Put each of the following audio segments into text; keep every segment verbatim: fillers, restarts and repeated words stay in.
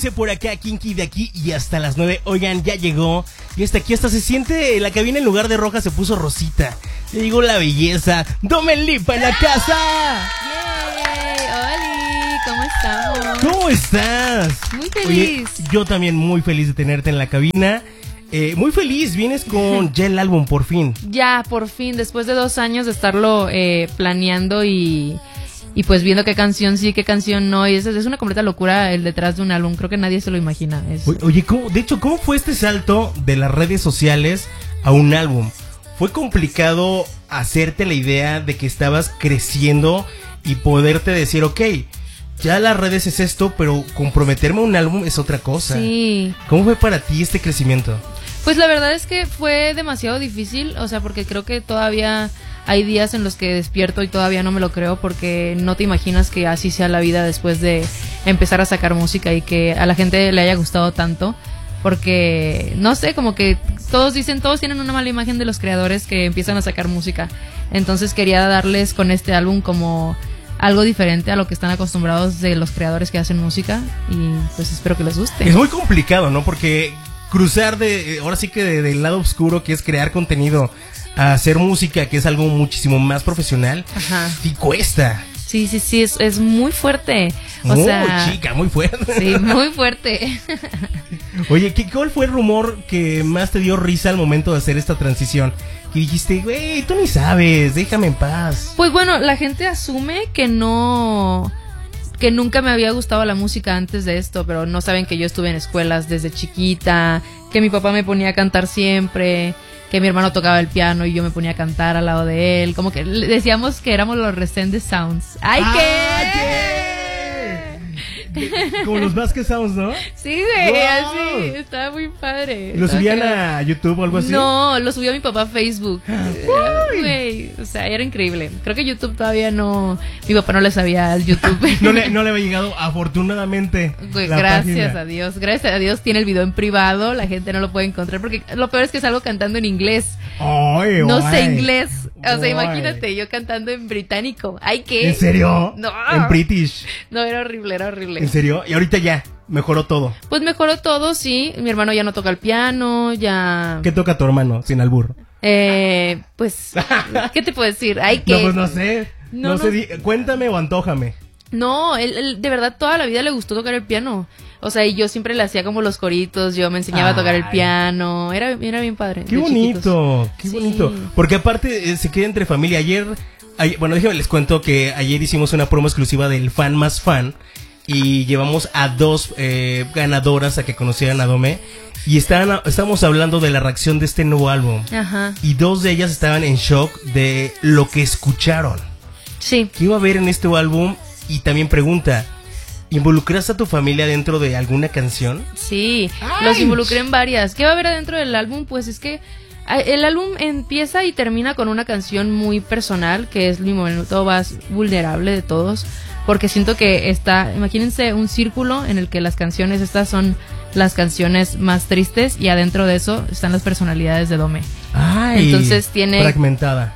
Por acá, Kinky de aquí y hasta las nueve. Oigan, ya llegó. Y hasta aquí, hasta se siente la cabina en lugar de roja se puso rosita. Ya llegó la belleza. Domen Lipa en la casa. ¡Yay! ¡Oli! ¿Cómo estamos? ¿Cómo estás? Muy feliz. Oye, yo también muy feliz de tenerte en la cabina. Eh, muy feliz, vienes con ya el álbum por fin. Ya, por fin, después de dos años de estarlo eh, planeando y... Y pues viendo qué canción sí, qué canción no. Y es, es una completa locura el detrás de un álbum. Creo que nadie se lo imagina. Es... Oye, ¿cómo, de hecho, ¿cómo fue este salto de las redes sociales a un álbum? ¿Fue complicado hacerte la idea de que estabas creciendo y poderte decir, ok, ya las redes es esto, pero comprometerme a un álbum es otra cosa? Sí. ¿Cómo fue para ti este crecimiento? Pues la verdad es que fue demasiado difícil. O sea, porque creo que todavía... Hay días en los que despierto y todavía no me lo creo porque no te imaginas que así sea la vida después de empezar a sacar música y que a la gente le haya gustado tanto. Porque, no sé, como que todos dicen, todos tienen una mala imagen de los creadores que empiezan a sacar música. Entonces quería darles con este álbum como algo diferente a lo que están acostumbrados de los creadores que hacen música. Y pues espero que les guste. Es muy complicado, ¿no? Porque cruzar de, ahora sí que de, del lado oscuro que es crear contenido a hacer música, que es algo muchísimo más profesional, ajá, sí cuesta. Sí, sí, sí, es, es muy fuerte. O muy sea, chica, muy fuerte. Sí, muy fuerte. Oye, ¿qué, ¿cuál fue el rumor que más te dio risa al momento de hacer esta transición? Que dijiste, güey, tú ni sabes, déjame en paz. Pues bueno, la gente asume que no... que nunca me había gustado la música antes de esto, pero no saben que yo estuve en escuelas desde chiquita, que mi papá me ponía a cantar siempre, que mi hermano tocaba el piano y yo me ponía a cantar al lado de él, como que decíamos que éramos los Resende Sounds. ¡Ay, ¡Ah, qué! qué! Como los Vasquez Sounds, ¿no? Sí, güey, wow, así, estaba muy padre. ¿Lo subían a YouTube o algo así? No, lo subió mi papá a Facebook. Güey, o sea, era increíble. Creo que YouTube todavía no, mi papá no le sabía al YouTube. no, le, no le había llegado, afortunadamente. Güey, gracias página. a Dios, gracias a Dios tiene el video en privado, la gente no lo puede encontrar porque lo peor es que salgo cantando en inglés. Ay, no ay, sé inglés. O sea, ay. Imagínate, yo cantando en británico. Ay, ¿qué? ¿En serio? No. En British. No, era horrible, era horrible. ¿En serio? Y ahorita ya, mejoró todo. Pues mejoró todo, sí. Mi hermano ya no toca el piano, ya... ¿Qué toca tu hermano, sin albur? Eh, pues, ¿qué te puedo decir? Ay, ¿qué? No, pues no sé. No, No, sé, no. di- cuéntame o antójame. No, él, él de verdad toda la vida le gustó tocar el piano. O sea, y yo siempre le hacía como los coritos, yo me enseñaba Ay. a tocar el piano. Era, era bien padre. Qué de bonito, chiquitos. qué Sí. bonito. Porque aparte eh, se queda entre familia. Ayer, ayer, bueno, déjenme les cuento que ayer hicimos una promo exclusiva del Fan Más Fan. Y llevamos a dos eh, ganadoras a que conocieran a Dome. Y estaban, estábamos hablando de la reacción de este nuevo álbum. Ajá. Y dos de ellas estaban en shock de lo que escucharon. Sí. ¿Qué iba a haber en este álbum? Y también pregunta, ¿involucraste a tu familia dentro de alguna canción? Sí, Ay. los involucré en varias. ¿Qué va a haber adentro del álbum? Pues es que a- el álbum empieza y termina con una canción muy personal, que es mi momento más vulnerable de todos, porque siento que está, imagínense un círculo en el que las canciones estas son las canciones más tristes y adentro de eso están las personalidades de Dome. Ay, Entonces tiene... fragmentada.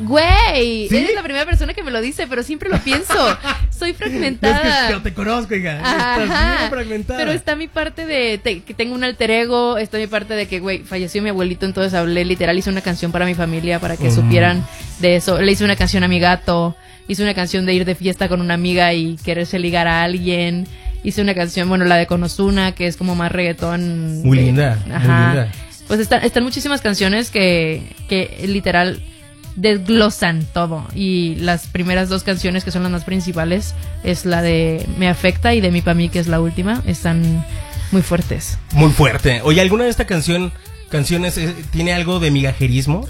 Güey, ¿Sí? eres la primera persona que me lo dice, pero siempre lo pienso. Soy fragmentada. Es que yo te conozco, hija. Estás Ajá, bien fragmentada. pero está mi parte de te- que tengo un alter ego, está mi parte de que, güey, falleció mi abuelito, entonces hablé, literal, hice una canción para mi familia, para que Mm. supieran de eso. Le hice una canción a mi gato, hice una canción de ir de fiesta con una amiga y quererse ligar a alguien. Hice una canción, bueno, la de Konosuna, que es como más reggaetón. Muy de- linda, Ajá. muy linda. Pues están, están muchísimas canciones que, que literal desglosan todo. Y las primeras dos canciones, que son las más principales, es la de Me Afecta y de Mi Pa' Mí, que es la última. Están muy fuertes. Muy fuerte. Oye, ¿alguna de esta canción, canciones eh, tiene algo de migajerismo?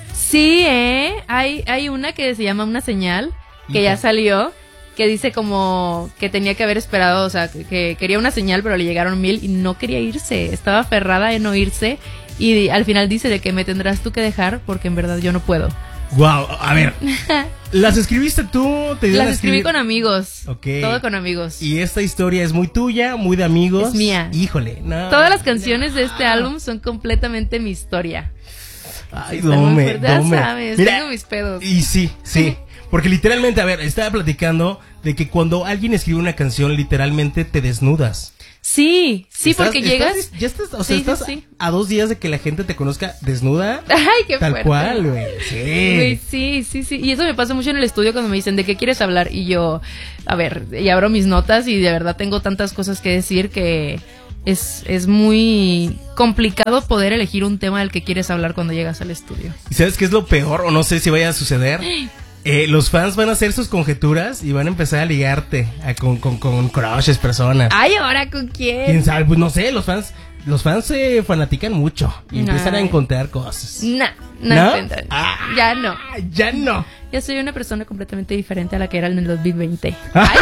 Sí, ¿eh? Hay, hay una que se llama Una Señal, que Hija. ya salió, que dice como que tenía que haber esperado, o sea, que, que quería una señal, pero le llegaron mil y no quería irse. Estaba aferrada en no irse. Y al final dice de que me tendrás tú que dejar porque en verdad yo no puedo. Wow, a ver. ¿Las escribiste tú? ¿Te dieron Las a escribí escribir? con amigos. Ok. Todo con amigos. Y esta historia es muy tuya, muy de amigos. Es mía. Híjole, no. Todas las canciones de este álbum son completamente mi historia. Ay, Están muy Dome, fuertes. Ya Dome. sabes, Mira, tengo mis pedos. Y sí, sí. Porque literalmente, a ver, estaba platicando de que cuando alguien escribe una canción, literalmente te desnudas. Sí, sí, ¿Estás, porque estás, llegas... Ya estás, o sea, Sí, estás sí, sí. a dos días de que la gente te conozca desnuda. Ay, qué Tal fuerte. cual, güey. Sí. Güey, sí, sí, sí. Y eso me pasa mucho en el estudio cuando me dicen, ¿de qué quieres hablar? Y yo, a ver, y abro mis notas y de verdad tengo tantas cosas que decir que es, es muy complicado poder elegir un tema del que quieres hablar cuando llegas al estudio. ¿Y sabes qué es lo peor? O no sé si vaya a suceder. Eh, los fans van a hacer sus conjeturas y van a empezar a ligarte a, con, con, con crushes, personas. Ay, ¿ahora con quién? ¿Quién sabe? Pues no sé, los fans los fans se fanatican mucho y Ay. empiezan a encontrar cosas. No, no, ¿No? encuentran. Ah, Ya no. Ya no. Ya soy una persona completamente diferente a la que era en el dos mil veinte. ¡Ay,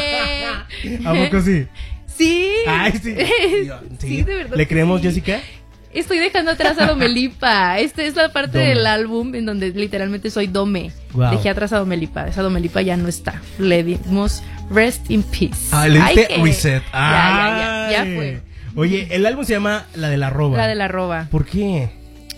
qué! ¿A poco sí? Sí. Ay, sí. Sí, de verdad ¿Le que creemos, sí. Jessica? Estoy dejando atrás a Domelipa. Esta es la parte Dome. del álbum en donde literalmente soy Dome. Wow. Dejé atrás a Domelipa. Esa Domelipa ya no está. Le dimos rest in peace. Ah, le diste Ay, que- reset. Ya, ya, ya, ya Ay. fue. Oye, el álbum se llama La de la Roba. La de la roba. ¿Por qué?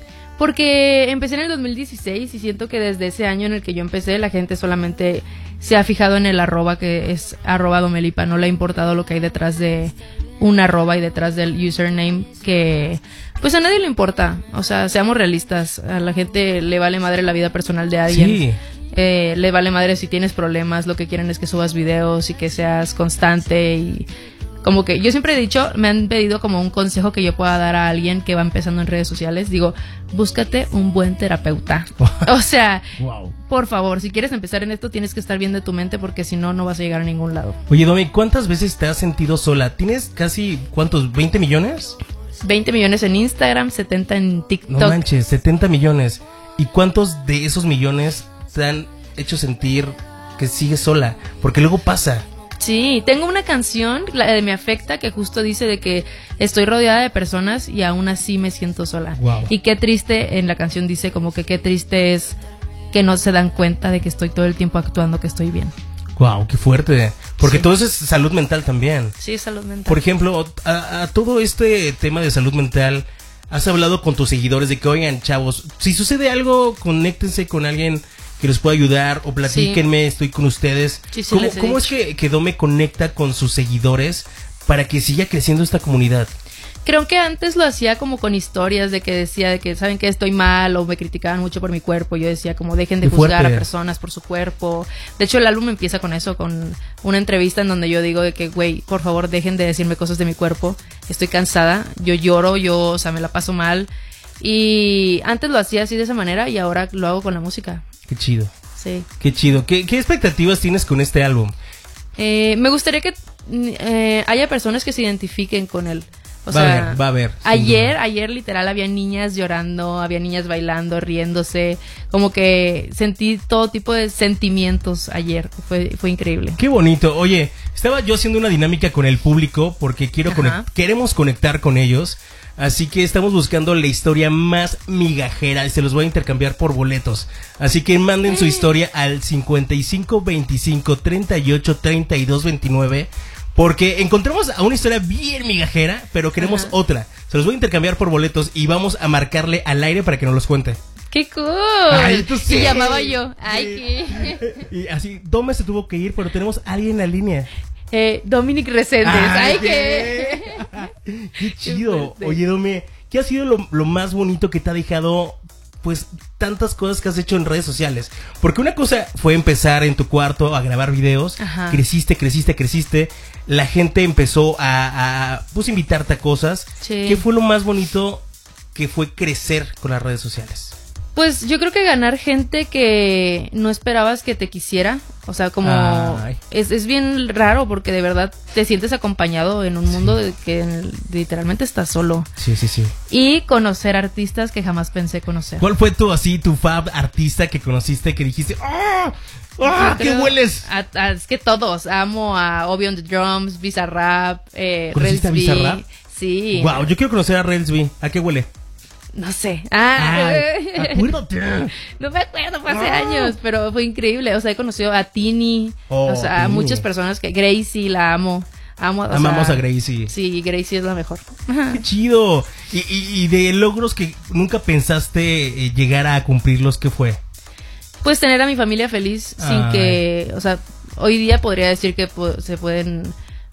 Porque empecé en el dos mil dieciséis y siento que desde ese año en el que yo empecé la gente solamente se ha fijado en el arroba que es arroba Domelipa, no le ha importado lo que hay detrás de un arroba y detrás del username que pues a nadie le importa, o sea, seamos realistas, a la gente le vale madre la vida personal de alguien. Sí. Eh, le vale madre si tienes problemas, lo que quieren es que subas videos y que seas constante y como que yo siempre he dicho, me han pedido como un consejo que yo pueda dar a alguien que va empezando en redes sociales, digo, búscate un buen terapeuta. O sea, Wow. por favor, si quieres empezar en esto tienes que estar bien de tu mente porque si no, no vas a llegar a ningún lado. Oye, Domi, ¿cuántas veces te has sentido sola? ¿Tienes casi, cuántos, veinte millones? veinte millones en Instagram, setenta en TikTok. No manches, setenta millones. ¿Y cuántos de esos millones te han hecho sentir que sigues sola? Porque luego pasa. Sí, tengo una canción, la de Me Afecta, que justo dice de que estoy rodeada de personas y aún así me siento sola. Wow. Y qué triste, en la canción dice como que qué triste es que no se dan cuenta de que estoy todo el tiempo actuando que estoy bien. Wow, qué fuerte. Porque Sí. todo eso es salud mental también. Sí, salud mental. Por ejemplo, a, a todo este tema de salud mental, ¿has hablado con tus seguidores de que, oigan, chavos, si sucede algo, conéctense con alguien que les pueda ayudar o platíquenme, estoy con ustedes? Sí, sí, ¿Cómo, les he cómo es dicho. que, que Dome conecta con sus seguidores para que siga creciendo esta comunidad? Creo que antes lo hacía como con historias de que decía de que saben que estoy mal o me criticaban mucho por mi cuerpo. Yo decía como dejen de Qué juzgar fuerte. a personas por su cuerpo. De hecho el álbum empieza con eso, con una entrevista en donde yo digo de que güey, por favor dejen de decirme cosas de mi cuerpo. Estoy cansada, yo lloro, yo, o sea, me la paso mal. Y antes lo hacía así de esa manera y ahora lo hago con la música. Qué chido, Sí. qué chido. ¿Qué, qué expectativas tienes con este álbum? Eh, me gustaría que eh, haya personas que se identifiquen con él. O Va a sea, haber, va a haber, sin Ayer, duda. ayer literal había niñas llorando, había niñas bailando, riéndose, como que sentí todo tipo de sentimientos ayer, fue, fue increíble. Qué bonito. Oye, estaba yo haciendo una dinámica con el público porque quiero Ajá. conect- queremos conectar con ellos. Así que estamos buscando la historia más migajera y se los voy a intercambiar por boletos. Así que manden su historia al cincuenta y cinco veinticinco treinta y ocho treinta y dos veintinueve. Porque encontramos a una historia bien migajera, pero queremos Ajá. otra. Se los voy a intercambiar por boletos y vamos a marcarle al aire para que nos los cuente. ¡Qué cool! Ay, tú sí. Y llamaba yo. Ay, Sí. qué... Y así, Dome se tuvo que ir, pero tenemos a alguien en la línea. Eh, Dominic Reséndez. Ay, qué... Qué chido. fuerte. Oye, Dome, ¿qué ha sido lo, lo más bonito que te ha dejado, pues, tantas cosas que has hecho en redes sociales? Porque una cosa fue empezar en tu cuarto a grabar videos. Ajá. Creciste, creciste, creciste. La gente empezó a, a, pues, invitarte a cosas. Sí. ¿Qué fue lo más bonito que fue crecer con las redes sociales? Pues yo creo que ganar gente que no esperabas que te quisiera, o sea, como Ay. es, es bien raro porque de verdad te sientes acompañado en un Sí. mundo de que literalmente estás solo. Sí, sí, sí. Y conocer artistas que jamás pensé conocer. ¿Cuál fue tu, así, tu fab artista que conociste que dijiste, ¡ah! ¡Ah! Yo ¡Qué creo- hueles! a- a- es que todos, amo a Obi on the Drums, Bizarrap, eh, ¿Conociste a Rels B. Bizarrap? Sí. Wow, yo quiero conocer a Rels B. ¿A qué huele? No sé. Ah, Ay, acuérdate. no me acuerdo, fue hace Ah. años, pero fue increíble. O sea, he conocido a Tini, Oh, o sea, a Tini. muchas personas que Gracie la amo. Amo, o Amamos sea, a Gracie. Sí, Gracie es la mejor. ¡Qué chido! Y, y, y de logros que nunca pensaste eh, llegar a cumplirlos, ¿qué fue? Pues tener a mi familia feliz sin Ay. que, o sea, hoy día podría decir que pu- se pueden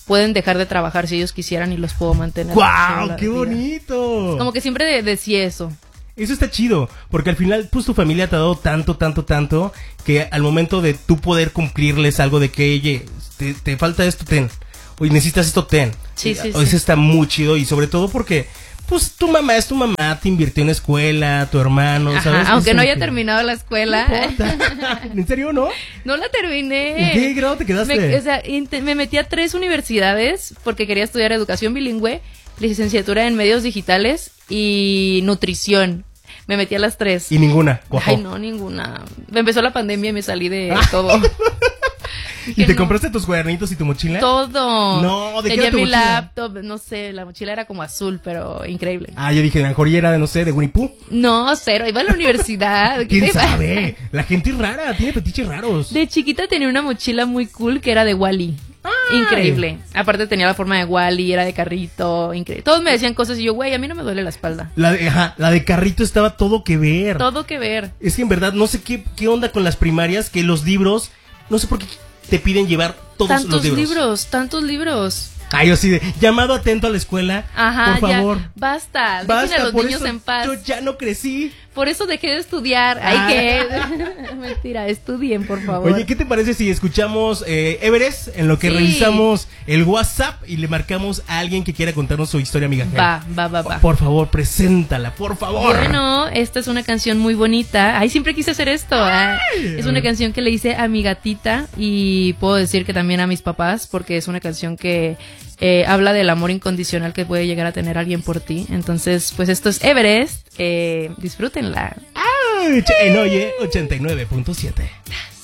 pueden dejar de trabajar si ellos quisieran y los puedo mantener. ¡Guau! ¡Qué bonito! Como que siempre de- decía eso. Eso está chido, porque al final, pues tu familia te ha dado tanto, tanto, tanto, que al momento de tú poder cumplirles algo de que, oye, te, te falta esto, ten. Oye, necesitas esto, ten. Sí, sí, Eso sí. está muy chido y sobre todo porque, pues tu mamá es tu mamá, te invirtió en escuela, tu hermano, Ajá, ¿sabes? aunque Eso no haya que- terminado la escuela. No importa. ¿En serio no? No la terminé. ¿En qué grado te quedaste? Me, o sea, int- me metí a tres universidades porque quería estudiar educación bilingüe, licenciatura en medios digitales y nutrición. Me metí a las tres. Y ninguna. Cuajó. Ay, no, ninguna. Me empezó la pandemia y me salí de todo. ¿Y Que te no. compraste tus cuadernitos y tu mochila? Todo. No, ¿de qué Tenía era tu mi mochila? laptop, no sé, la mochila era como azul, pero increíble. Ah, yo dije, a lo mejor ya era de, no sé, de Winnie Pooh. No, cero, iba a la universidad. ¿Qué ¿Quién te pasa? sabe? La gente es rara, tiene fetiches raros. De chiquita tenía una mochila muy cool que era de Wally. Ay. Increíble. Aparte tenía la forma de Wally, era de carrito, increíble. Todos me decían cosas y yo, güey, a mí no me duele la espalda. La de, ajá, la de carrito estaba todo que ver. Todo que ver. Es que en verdad no sé qué, qué onda con las primarias, que los libros, no sé por qué te piden llevar todos Tantos los libros. libros, tantos libros. Ay, yo sí de, llamado atento a la escuela, Ajá, por ya. favor. Basta, dejen Basta, a los por niños eso en paz. yo ya no crecí. Por eso dejé de estudiar. Ay, Ah. que. Mentira, estudien, por favor. Oye, ¿qué te parece si escuchamos eh, Everest en lo que Sí. revisamos el WhatsApp y le marcamos a alguien que quiera contarnos su historia, amiga? Va, va, va, va. Por favor, preséntala, por favor. Bueno, esta es una canción muy bonita. Ay, siempre quise hacer esto. ah. Es una canción que le hice a mi gatita y puedo decir que también a mis papás porque es una canción que eh, habla del amor incondicional que puede llegar a tener alguien por ti. Entonces, pues esto es Everest. Eh, disfrútenla. Ay, che, en Oye ochenta y nueve punto siete.